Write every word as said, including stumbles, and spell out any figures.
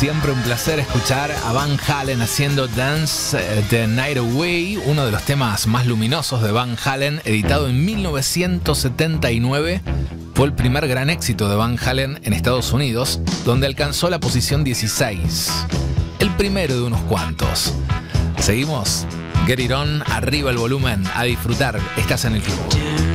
Siempre un placer escuchar a Van Halen haciendo Dance the Night Away, uno de los temas más luminosos de Van Halen, editado en mil novecientos setenta y nueve. Fue el primer gran éxito de Van Halen en Estados Unidos, donde alcanzó la posición dieciséis. El primero de unos cuantos. Seguimos. Get it on, arriba el volumen, a disfrutar. Estás en el club.